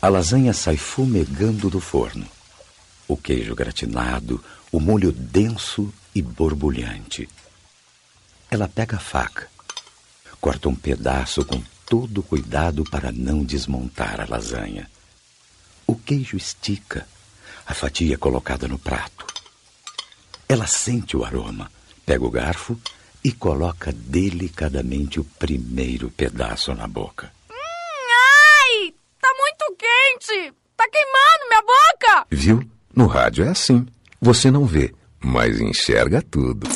A lasanha sai fumegando do forno. O queijo gratinado, o molho denso e borbulhante. Ela pega a faca, corta um pedaço com todo cuidado para não desmontar a lasanha. O queijo estica, a fatia é colocada no prato. Ela sente o aroma, pega o garfo e coloca delicadamente o primeiro pedaço na boca. Ai! Tá muito quente! Tá queimando minha boca! Viu? No rádio é assim. Você não vê, mas enxerga tudo.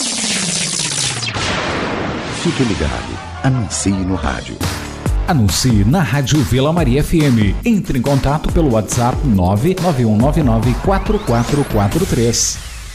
Fique ligado. Anuncie no rádio. Anuncie na Rádio Vila Maria FM. Entre em contato pelo WhatsApp 991994443.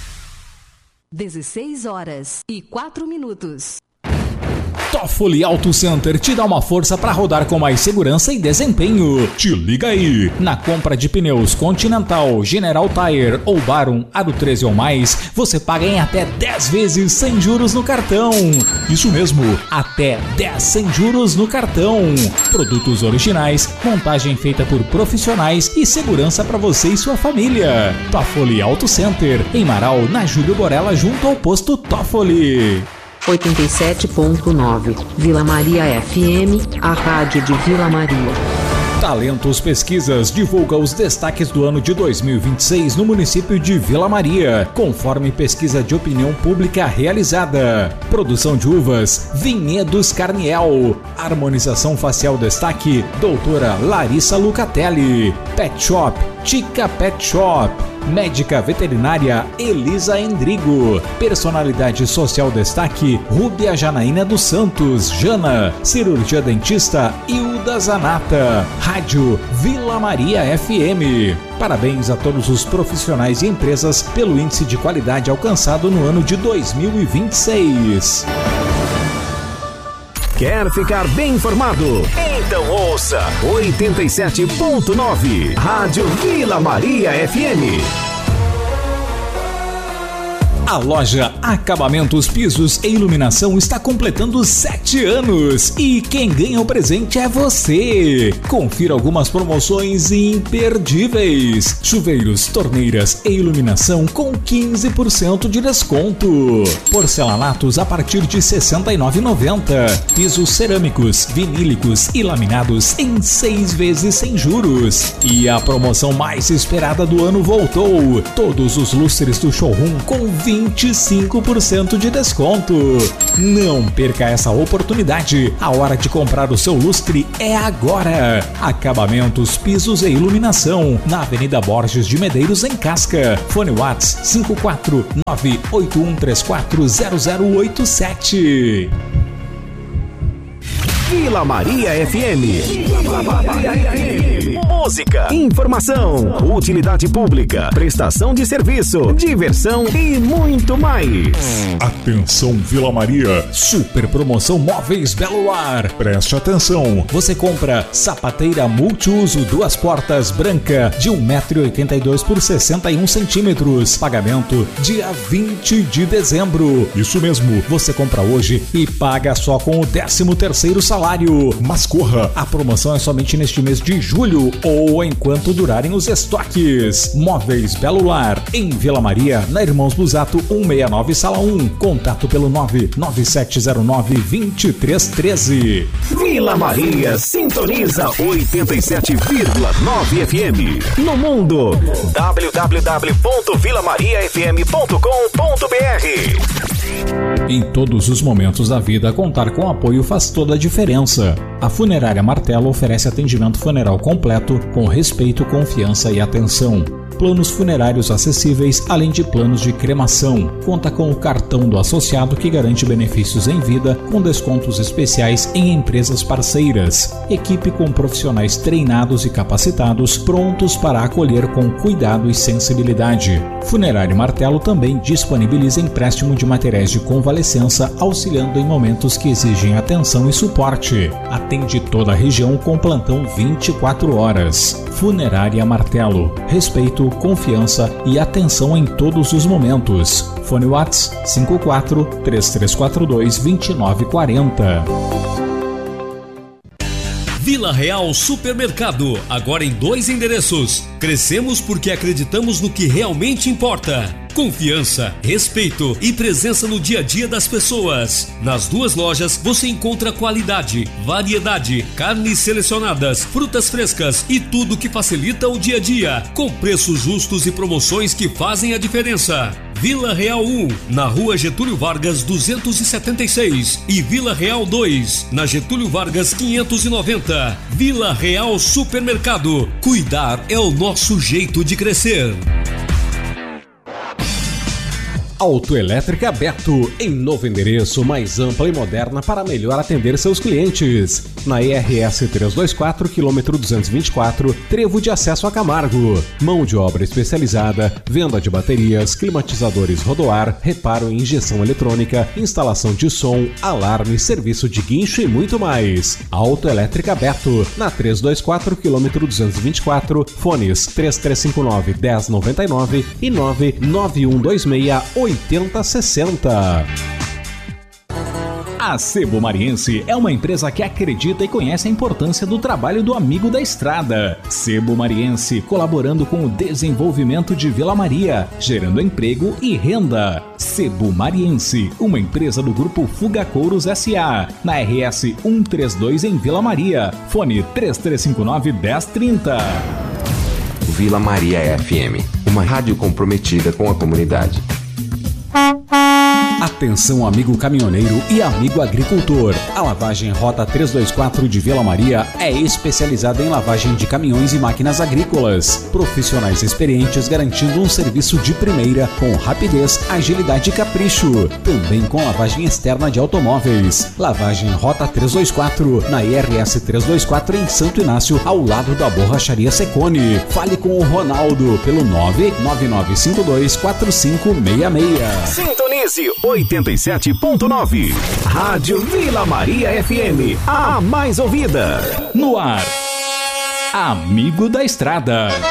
16h04. Toffoli Auto Center te dá uma força para rodar com mais segurança e desempenho. Te liga aí! Na compra de pneus Continental, General Tire ou Barum Aro 13 ou mais, você paga em até 10 vezes sem juros no cartão. Isso mesmo, até 10 sem juros no cartão. Produtos originais, montagem feita por profissionais e segurança para você e sua família. Toffoli Auto Center, em Marau, na Júlio Borella, junto ao posto Toffoli. 87.9 Vila Maria FM, a rádio de Vila Maria. Talentos Pesquisas divulga os destaques do ano de 2026 no município de Vila Maria, conforme pesquisa de opinião pública realizada. Produção de uvas, Vinhedos Carniel. Harmonização facial destaque, doutora Larissa Lucatelli. Pet Shop, Tica Pet Shop. Médica veterinária Elisa Endrigo. Personalidade social destaque Rúbia Janaína dos Santos, Jana. Cirurgia dentista Hilda Zanata. Rádio Vila Maria FM. Parabéns a todos os profissionais e empresas pelo índice de qualidade alcançado no ano de 2026. Quer ficar bem informado? Então ouça 87.9 Rádio Vila Maria FM. A loja Acabamentos, Pisos e Iluminação está completando 7 anos e quem ganha o presente é você. Confira algumas promoções imperdíveis. Chuveiros, torneiras e iluminação com 15% de desconto. Porcelanatos a partir de R$ 69,90. Pisos cerâmicos, vinílicos e laminados em 6 vezes sem juros. E a promoção mais esperada do ano voltou. Todos os lustres do showroom com 25% de desconto. Não perca essa oportunidade. A hora de comprar o seu lustre é agora. Acabamentos, pisos e iluminação na Avenida Borges de Medeiros, em Casca. Fone WhatsApp 54981340087. Vila Maria FM. Vila Maria FM. Música, informação, utilidade pública, prestação de serviço, diversão e muito mais. Atenção Vila Maria, super promoção Móveis Belo Lar. Preste atenção, você compra sapateira multiuso 2 portas branca de 1,82 m por 61 centímetros. Pagamento dia 20 de dezembro. Isso mesmo, você compra hoje e paga só com o 13º salário. Mas corra, a promoção é somente neste mês de julho ou enquanto durarem os estoques. Móveis Belo Lar, em Vila Maria, na Irmãos Busato 169, Sala 1. Contato pelo 99709-2313. Vila Maria sintoniza 87,9 FM. No mundo, www.vilamariafm.com.br. Em todos os momentos da vida, contar com apoio faz toda a diferença. A Funerária Martelo oferece atendimento funeral completo, com respeito, confiança e atenção. Planos funerários acessíveis, além de planos de cremação. Conta com o cartão do associado que garante benefícios em vida, com descontos especiais em empresas parceiras. Equipe com profissionais treinados e capacitados, prontos para acolher com cuidado e sensibilidade. Funerária Martelo também disponibiliza empréstimo de materiais de convalescença, auxiliando em momentos que exigem atenção e suporte. Atende toda a região com plantão 24 horas. Funerária Martelo. Respeito, confiança e atenção em todos os momentos. Fone WhatsApp 54-3342-2940. Vila Real Supermercado, agora em 2 endereços. Crescemos porque acreditamos no que realmente importa. Confiança, respeito e presença no dia a dia das pessoas. Nas 2 lojas você encontra qualidade, variedade, carnes selecionadas, frutas frescas e tudo que facilita o dia a dia, com preços justos e promoções que fazem a diferença. Vila Real 1, na Rua Getúlio Vargas 276 e Vila Real 2, na Getúlio Vargas 590. Vila Real Supermercado. Cuidar é o nosso jeito de crescer. Autoelétrica Beto, em novo endereço, mais ampla e moderna para melhor atender seus clientes. Na IRS 324, quilômetro 224, trevo de acesso a Camargo. Mão de obra especializada, venda de baterias, climatizadores rodoar, reparo em injeção eletrônica, instalação de som, alarme, serviço de guincho e muito mais. Autoelétrica Beto, na 324, quilômetro 224, fones 3359-1099 e 99126-8060. A Sebo Mariense é uma empresa que acredita e conhece a importância do trabalho do amigo da estrada. Sebo Mariense, colaborando com o desenvolvimento de Vila Maria, gerando emprego e renda. Sebo Mariense, uma empresa do grupo Fuga Couros S.A., na RS 132 em Vila Maria. Fone 3359-1030. Vila Maria FM, uma rádio comprometida com a comunidade. Atenção, amigo caminhoneiro e amigo agricultor. A lavagem Rota 324 de Vila Maria é especializada em lavagem de caminhões e máquinas agrícolas. Profissionais experientes garantindo um serviço de primeira com rapidez, agilidade e capricho. Também com lavagem externa de automóveis. Lavagem Rota 324 na IRS 324 em Santo Inácio, ao lado da Borracharia Secone. Fale com o Ronaldo pelo 999524566. Sintonize 87.9. Rádio Vila Maria FM, a mais ouvida. No ar, Amigo da Estrada.